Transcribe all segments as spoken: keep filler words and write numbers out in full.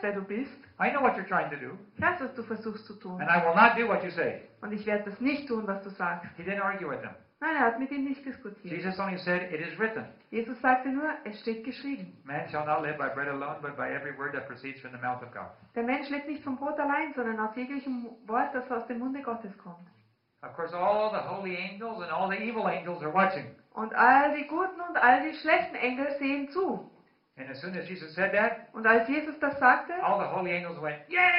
wer du bist. I know what you're trying to do, Ich weiß, was du versuchst zu tun. and I will not do what you say. Und ich werde das nicht tun, was du sagst. He didn't argue with him. Nein, er hat mit ihm nicht diskutiert. Jesus only said, it is written, Jesus sagte nur, es steht geschrieben. man shall not live by bread alone, but by every word that proceeds from the mouth of God. Der Mensch lebt nicht vom Brot allein, sondern aus jeglichem Wort, das aus dem Munde Gottes kommt. Of course, all the holy angels and all the evil angels are watching. Und all die guten und all die schlechten Engel sehen zu. And as soon as Jesus said that, Und als Jesus das sagte, all the holy angels went,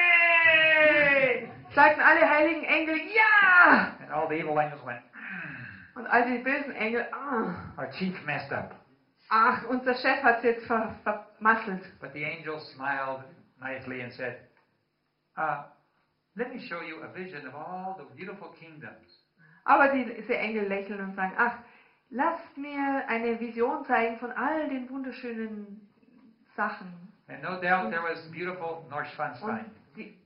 yay! sagten alle heiligen Engel, ja! And all the evil angels went, Und all die bösen Engel, ah, our chief messed up. ach, unser Chef hat es jetzt ver vermasselt. But the angel smiled nicely and said, uh, let me show you a vision of all the beautiful kingdoms. Aber diese Engel lächeln und sagen, ach, lasst mir eine Vision zeigen von all den wunderschönen Sachen. And no doubt there was beautiful Neuschwanstein. Und die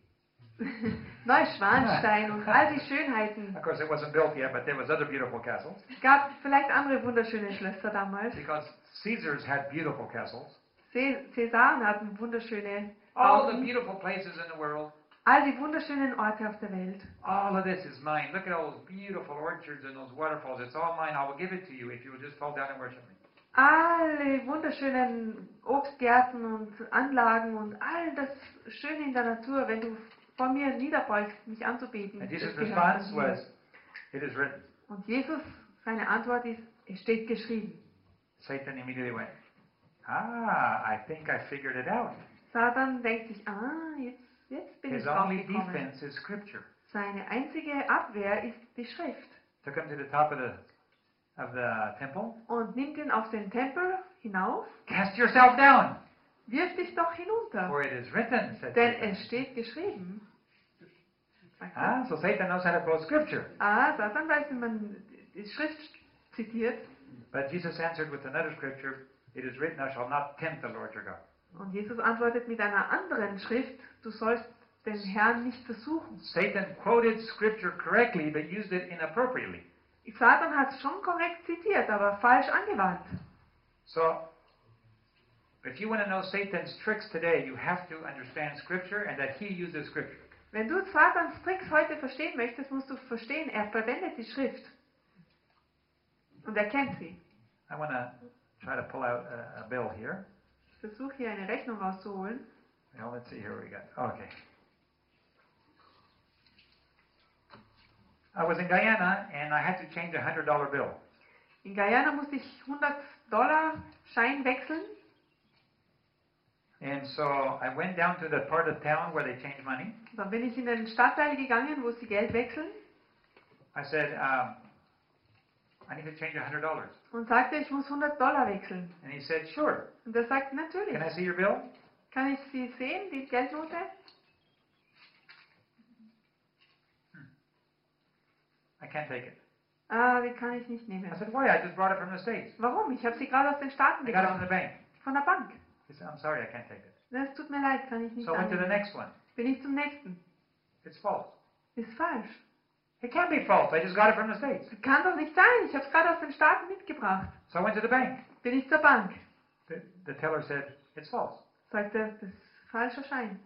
Neuschwanstein und all die Schönheiten. Of course, it wasn't built yet, but there was other beautiful castles. Es gab vielleicht andere wunderschöne Schlösser damals. Because Caesars had beautiful castles. Cäsaren hatten wunderschöne All the Bauten. beautiful places in the world. All die wunderschönen Orte auf der Welt. All of this is mine. Look at all those beautiful orchards and those waterfalls. It's all mine. I will give it to you if you will just fall down and worship me. Alle wunderschönen Obstgärten und Anlagen und all das Schöne in der Natur, wenn du vor mir niederbeugst, mich anzubeten. And Jesus' das gehört response von dir. was, it is written. Und Jesus, seine Antwort ist, es steht geschrieben. Satan immediately went, ah, I think I figured it out. Satan denkt sich, ah, jetzt, jetzt bin ich His only draufgekommen. defense is Scripture. Seine einzige Abwehr ist die Schrift. Took him to the top of the of the temple. Und nimmt ihn auf den Tempel hinauf, Cast yourself down, wirf dich doch hinunter. for it is written, said Denn Satan. es steht geschrieben. Sagt er. Ah, so Satan knows how to quote Scripture. Ah, Satan weiß, wie man die Schrift zitiert. But Jesus answered with another scripture, it is written, thou shalt not tempt the Lord your God. Und Jesus antwortet mit einer anderen Schrift, du sollst den Herrn nicht versuchen. Satan quoted Scripture correctly, but used it inappropriately. Satan hat es schon korrekt zitiert, aber falsch angewandt. So, if you want to know Satan's tricks today, you have to understand Scripture and that he uses Scripture. Wenn du Satans Tricks heute verstehen möchtest, musst du verstehen, er verwendet die Schrift. Und er kennt sie. I want to try to pull out a, a bill here. Ich versuche hier eine Rechnung rauszuholen. Well, let's see here what we got. Okay. I was in Guyana and I had to change a hundred dollar bill. In Guyana musste ich hundert Dollar Schein wechseln. And so I went down to the part of town where they change money. Dann bin ich in den Stadtteil gegangen, wo sie Geld wechseln. I said, um, I need to change a hundred dollars. Und sagte, ich muss hundert Dollar wechseln. And he said, sure. Und er sagt, natürlich. Can I see your bill? Kann ich sie sehen, die Geldnote? I can't take it. Ah, die kann ich nicht nehmen. I said, why? I just brought it from the States. Warum? Ich habe sie gerade aus den Staaten I got it from the bekommen. bank. Von der Bank. He said, I'm sorry, I can't take it. Das tut mir leid, kann ich nicht So I went to the annehmen. next one. Bin ich zum nächsten. It's false. Ist falsch. It can't be false. I just got it from the States. Kann doch nicht sein. Ich habe es gerade aus den Staaten mitgebracht. So I went to the bank. Bin ich zur Bank. The, the teller said, it's false. Sagt er, das ist falscher Schein.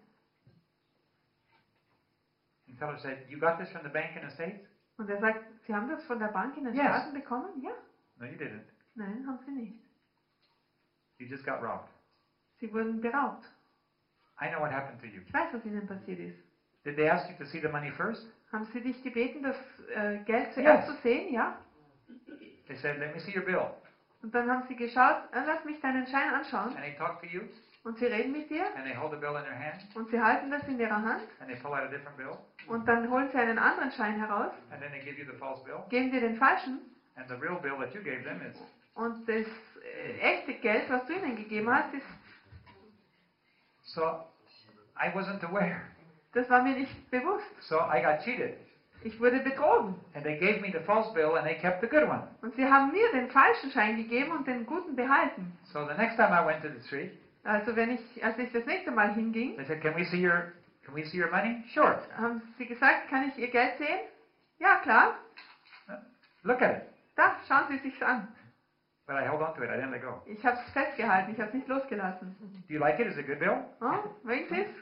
And the teller said, you got this from the bank in the States? Und er sagt, Sie haben das von der Bank in den Yes. Staaten bekommen? Ja. No, you didn't. Nein, haben Sie nicht. You just got robbed. Sie wurden beraubt. I know what happened to you. Ich weiß, was Ihnen passiert ist. Did they ask you to see the money first? Haben Sie dich gebeten, das äh, Geld zuerst Yes. zu sehen? Ja. They said, let me see your bill. Und dann haben Sie geschaut, äh, lass mich deinen Schein anschauen. And they talk to you, Und Sie reden mit dir. and they hold the bill in their hand, Und Sie halten das in Ihrer Hand. and they pull out a different bill, Und dann holen Sie einen anderen Schein heraus. and then they give you the false bill. Geben dir den falschen. And the real bill that you gave them is, Und das äh, echte Geld, was du ihnen gegeben hast, ist, so I wasn't aware. das war mir nicht bewusst. So I got cheated. Ich wurde betrogen. And they gave me the false bill, and they kept the good one. Und sie haben mir den falschen Schein gegeben und den guten behalten. So the next time I went to the street, Also wenn ich, als ich das nächste Mal hinging, they said, can we see your, can we see your money? Sure. haben sie gesagt, kann ich ihr Geld sehen? Ja, klar. Look at it. Da, schauen Sie sich's an. But I held on to it. I didn't let go. Ich habe es festgehalten, ich habe es nicht losgelassen. Do you like it? Is it a good bill? Oh, mögen Sie es?